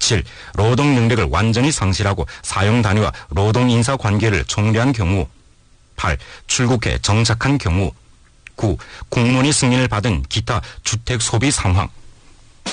7. 노동 능력을 완전히 상실하고 사용 단위와 노동 인사 관계를 총리한 경우. 8. 출국해 정착한 경우. 9. 공무원이 승인을 받은 기타 주택 소비 상황.